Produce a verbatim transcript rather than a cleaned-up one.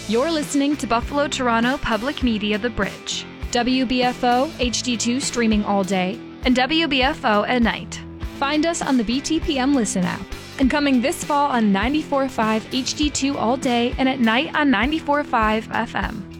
You're listening to Buffalo Toronto Public Media The Bridge, W B F O H D two streaming all day, and W B F O at night. Find us on the B T P M Listen app, and coming this fall on ninety-four point five H D two all day and at night on ninety-four point five F M.